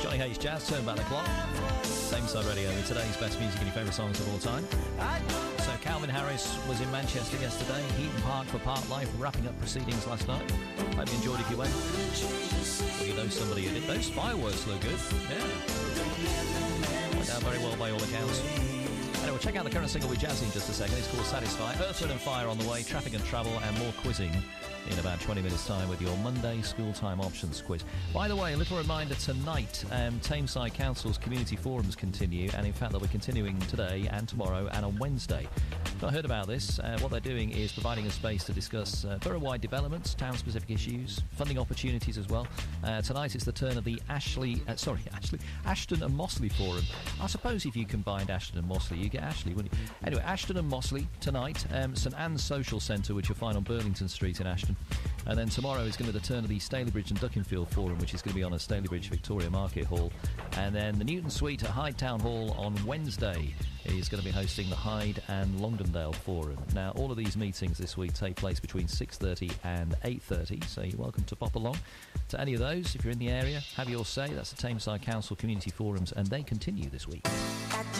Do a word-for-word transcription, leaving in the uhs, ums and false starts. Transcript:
Johnny Hayes Jazz, turn back the clock. Same side radio with today's best music and your favourite songs of all time. So Calvin Harris was in Manchester yesterday, Heaton Park for Park Life, wrapping up proceedings last night. Hope you enjoyed if you went. Or you know somebody who did. Those fireworks look good. Yeah. Went down very well by all accounts. Anyway, check out the current single with Jazzy in just a second. It's called Satisfy. Earth, Wind and Fire on the way, traffic and travel, and more quizzing in about twenty minutes' time with your Monday school time options quiz. By the way, a little reminder tonight, um, Tameside Council's community forums continue, and in fact they'll be continuing today and tomorrow and on Wednesday. Not heard about this. Uh, what they're doing is providing a space to discuss uh, borough-wide developments, town-specific issues, funding opportunities as well. Uh, tonight it's the turn of the Ashley, uh, sorry, Ashley, Ashton and Mossley Forum. I suppose if you combined Ashton and Mossley, you get Ashley, wouldn't you? Anyway, Ashton and Mossley tonight, um, St Anne's Social Centre, which you'll find on Burlington Street in Ashton. And then tomorrow is going to be the turn of the Stalybridge and Duckenfield Forum, which is going to be on at Stalybridge Victoria Market Hall. And then the Newton Suite at Hyde Town Hall on Wednesday is going to be hosting the Hyde and Longdendale Forum. Now, all of these meetings this week take place between six thirty and eight thirty, so you're welcome to pop along to any of those. If you're in the area, have your say. That's the Tameside Council Community Forums, and they continue this week.